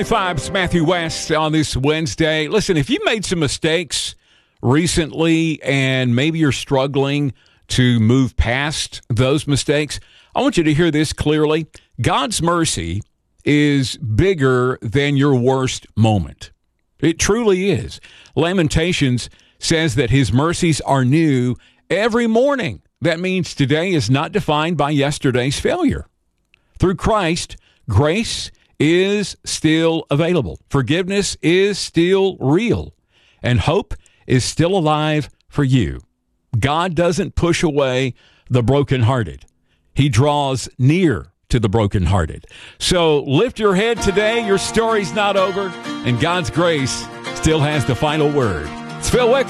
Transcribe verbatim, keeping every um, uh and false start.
Five's Matthew West on this Wednesday. Listen, if you made some mistakes recently and maybe you're struggling to move past those mistakes, I want you to hear this clearly. God's mercy is bigger than your worst moment. It truly is. Lamentations says that his mercies are new every morning. That means today is not defined by yesterday's failure. Through Christ, grace is still available. Forgiveness is still real. And hope is still alive for you. God doesn't push away the brokenhearted. He draws near to the brokenhearted. So lift your head today. Your story's not over, and God's grace still has the final word. It's Phil Wick.